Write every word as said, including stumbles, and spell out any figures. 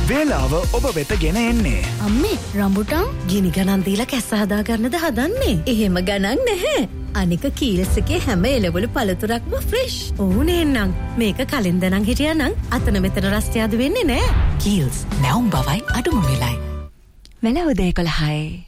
වේලාව ඔබ වෙත ගෙන එන්නේ. අම්මේ රම්බුටන් ගිනි ගණන් දීලා කැස්ස හදා ගන්නද හදන්නේ? එහෙම ගණන් නැහැ. අනික කීල්ස් එකේ හැම එළවලු පළතුරක්ම ෆ්‍රෙෂ්. ඕනේ නං මේක කලින් දනන් හිටියානම් අතන මෙතන රස්තියාදු වෙන්නේ නැහැ. කීල්ස් නැවුම් බවයි අඩුම වෙලයි. වෙලාව දෙක කොළහයි.